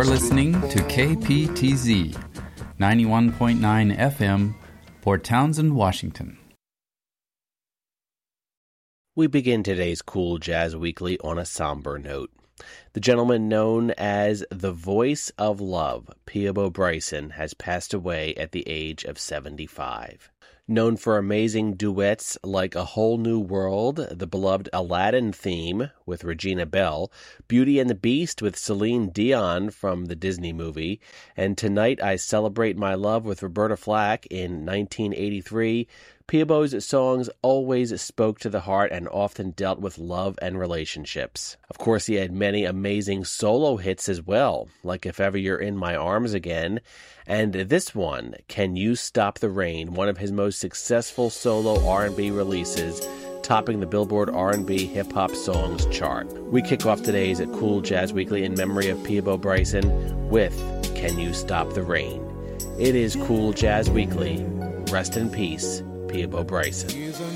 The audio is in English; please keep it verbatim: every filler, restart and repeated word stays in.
You're listening to K P T Z, ninety-one point nine F M, Port Townsend, Washington. We begin today's Cool Jazz Weekly on a somber note. The gentleman known as the Voice of Love, Peabo Bryson, has passed away at the age of seventy-five. Known for amazing duets like A Whole New World, the beloved Aladdin theme with Regina Bell, Beauty and the Beast with Celine Dion from the Disney movie, and Tonight I Celebrate My Love with Roberta Flack in nineteen eighty-three, Peabo's songs always spoke to the heart and often dealt with love and relationships. Of course, he had many amazing solo hits as well, like If Ever You're in My Arms Again, and this one, Can You Stop the Rain, one of his most successful solo R and B releases, topping the Billboard R and B Hip Hop Songs chart. We kick off today's Cool Jazz Weekly in memory of Peabo Bryson with Can You Stop the Rain. It is Cool Jazz Weekly. Rest in peace, Peabo Bryson.